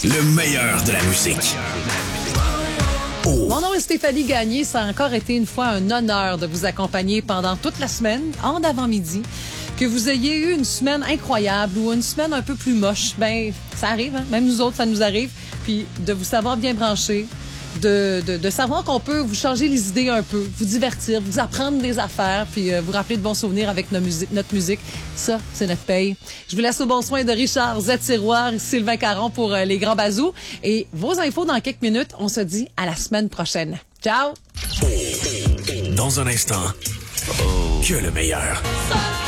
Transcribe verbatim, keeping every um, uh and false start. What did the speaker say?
Le meilleur de la musique. Oh. Mon nom est Stéphanie Gagné. Ça a encore été une fois un honneur de vous accompagner pendant toute la semaine, en avant-midi. Que vous ayez eu une semaine incroyable ou une semaine un peu plus moche, ben ça arrive, hein? Même nous autres, ça nous arrive. Puis de vous savoir bien brancher, de, de, de savoir qu'on peut vous changer les idées un peu, vous divertir, vous apprendre des affaires, puis euh, vous rappeler de bons souvenirs avec nos musique, notre musique. Ça, c'est notre paye. Je vous laisse au bon soin de Richard Z-Tiroir et Sylvain Caron pour euh, les grands bazous. Et vos infos dans quelques minutes. On se dit à la semaine prochaine. Ciao! Dans un instant, que le meilleur.